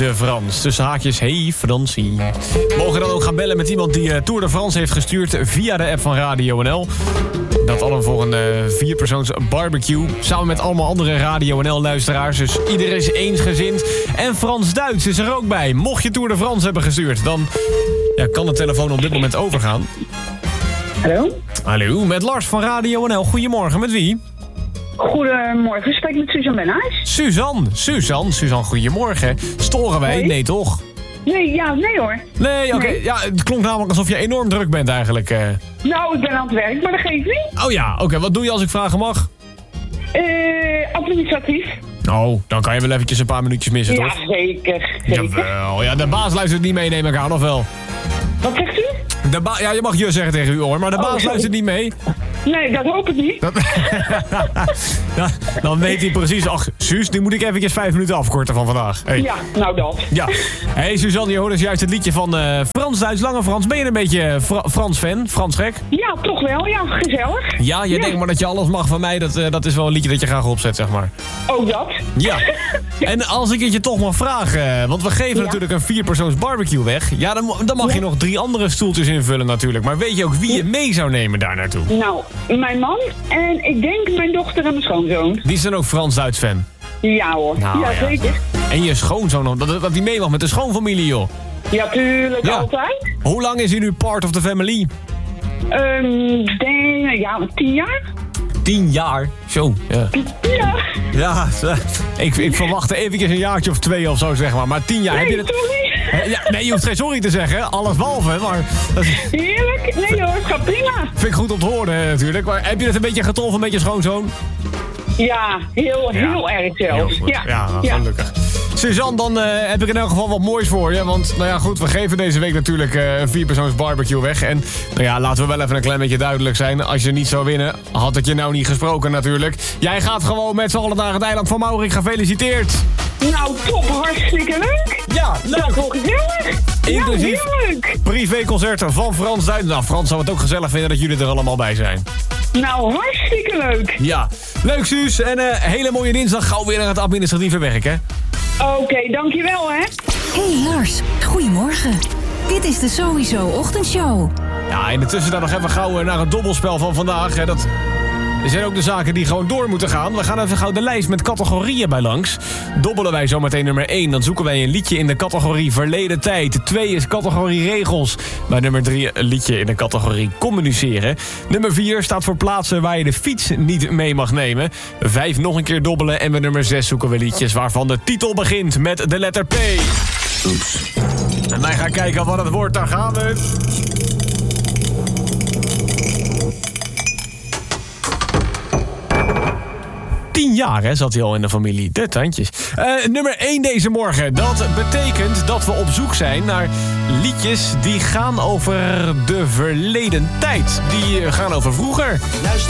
de France. Tussen haakjes, hey Fransie. Mogen dan ook gaan bellen met iemand die Tour de France heeft gestuurd via de app van Radio NL. Dat allemaal voor een 4-persoons barbecue. Samen met allemaal andere Radio NL-luisteraars. Dus iedereen is eensgezind. En Frans-Duits is er ook bij. Mocht je Tour de France hebben gestuurd, dan kan de telefoon op dit moment overgaan. Hallo? Hallo, met Lars van Radio NL. Goedemorgen, met wie? Goedemorgen, spreek met Suzanne Benhuis. Suzanne, goedemorgen. Storen wij? Hoi. Nee, toch? Nee hoor. Nee, oké. Nee. Ja, het klonk namelijk alsof je enorm druk bent eigenlijk. Nou, ik ben aan het werk, maar dat geeft niet. Oh ja, oké. Wat doe je als ik vragen mag? Administratief. Oh, dan kan je wel eventjes een paar minuutjes missen, Ja, toch? zeker. Jawel, ja, de baas luistert niet mee, neem ik aan, of wel? Wat zegt u? Ja, je mag je zeggen tegen u, hoor, maar de baas sorry. luistert niet mee. Nee, dat hoop ik niet. Ja, dan weet hij precies, ach, Suus, die moet ik eventjes 5 minuten afkorten van vandaag. Hey. Ja, nou dat. Ja. Hey Suzanne, je hoort dus juist het liedje van Frans-Duits, Lange Frans. Ben je een beetje Frans-fan? Frans-gek? Ja, toch wel. Ja, gezellig. Ja, je denkt maar dat je alles mag van mij. Dat is wel een liedje dat je graag opzet, zeg maar. Ook dat. Ja. En als ik het je toch mag vragen, want we geven natuurlijk een 4-persoons barbecue weg. Ja, dan mag je nog 3 andere stoeltjes invullen natuurlijk. Maar weet je ook wie je mee zou nemen daar naartoe? Nou, mijn man en ik denk mijn dochter en mijn schoonzoon. Die zijn ook Frans-Duits fan. Ja hoor. Nou, ja, ja. zeker. En je schoonzoon, dat die mee mag met de schoonfamilie, joh. Ja, tuurlijk, Ja. altijd. Hoe lang is hij nu part of the family? Ja, 10 jaar? 10 jaar. Zo, ja. Ja. Ja, ik verwacht eventjes een jaartje of 2 of zo, zeg maar. Maar 10 jaar, heb je Nee, het... toch niet? Ja, nee, je hoeft geen sorry te zeggen. Alles behalve, maar... Dat Heerlijk. Nee hoor, het gaat prima. vind ik goed om te horen, natuurlijk. Maar heb je het een beetje getroffen met je schoonzoon? Ja, heel erg zelfs. Heel goed. Ja, ja. gelukkig. Suzanne, dan heb ik in elk geval wat moois voor je. Want, nou ja, goed, we geven deze week natuurlijk een 4-persoons barbecue weg. En, nou ja, laten we wel even een klein beetje duidelijk zijn. Als je niet zou winnen, had het je nou niet gesproken natuurlijk. Jij gaat gewoon met z'n allen naar het eiland van Maurik. Gefeliciteerd. Nou, top. Hartstikke leuk. Ja, Dat is wel gezellig. Inclusief Ja, heel leuk. privéconcerten van Frans Duits. Nou, Frans zou het ook gezellig vinden dat jullie er allemaal bij zijn. Nou, hartstikke leuk. Ja, leuk Suus. En hele mooie dinsdag. Gauw weer naar het administratieve werk, hè? Oké, dankjewel hè. Hey Lars, goedemorgen. Dit is de Sowieso Ochtendshow. Ja, in de tussentijd nog even gauw naar het dobbelspel van vandaag. Hè. Dat zijn ook de zaken die gewoon door moeten gaan. We gaan even gauw de lijst met categorieën bij langs. Dobbelen wij zometeen nummer 1, dan zoeken wij een liedje in de categorie verleden tijd. 2 is categorie regels. Bij nummer 3 een liedje in de categorie communiceren. Nummer 4 staat voor plaatsen waar je de fiets niet mee mag nemen. 5 nog een keer dobbelen. En bij nummer 6 zoeken we liedjes waarvan de titel begint met de letter P. Oeps. En wij gaan kijken wat het wordt. Daar gaan we. Jaar, hè, zat hij al in de familie. De tandjes. Nummer 1 deze morgen. Dat betekent dat we op zoek zijn naar liedjes die gaan over de verleden tijd. Die gaan over vroeger.